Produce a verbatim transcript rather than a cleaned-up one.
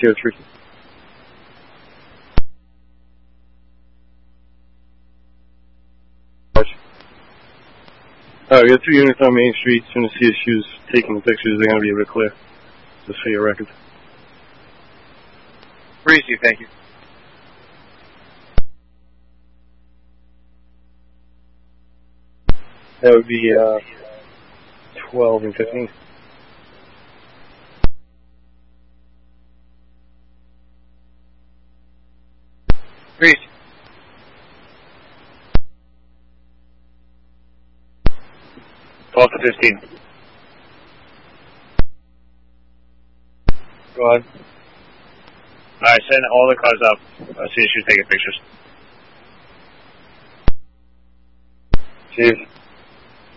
Sierra three. Alright, we got two units on Main Street. As soon as C S U's taking the pictures, they're going to be able to clear. Just for your record. Breezy, thank you. That would be uh, twelve and fifteen. Breezy. twelve to fifteen. Go ahead. Alright, send all the cars up. Uh, see if she's taking pictures. Cheers.